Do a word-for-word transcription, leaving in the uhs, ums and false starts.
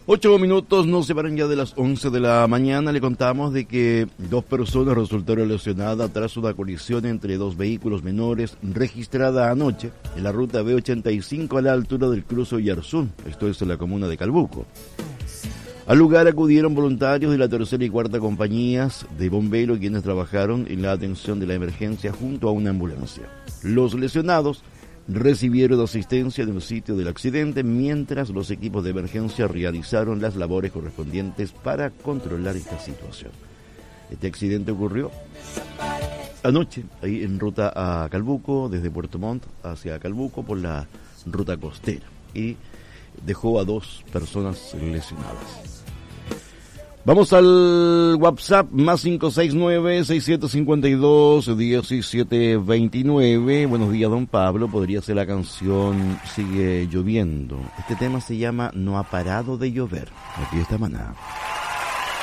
Ocho minutos nos separan ya de las once de la mañana. Le contamos de que dos personas resultaron lesionadas tras una colisión entre dos vehículos menores registrada anoche en la ruta B ochenta y cinco a la altura del cruce Oyarzún. Esto es en la comuna de Calbuco. Al lugar acudieron voluntarios de la tercera y cuarta compañías de bomberos quienes trabajaron en la atención de la emergencia junto a una ambulancia. Los lesionados recibieron asistencia en el sitio del accidente mientras los equipos de emergencia realizaron las labores correspondientes para controlar esta situación. Este accidente ocurrió anoche, ahí en ruta a Calbuco, desde Puerto Montt hacia Calbuco por la ruta costera, y dejó a dos personas lesionadas. Vamos al WhatsApp, más cinco seis nueve, seis siete cinco dos, uno siete dos nueve. Buenos días, don Pablo. Podría ser la canción Sigue lloviendo. Este tema se llama No ha parado de llover. Aquí está Maná.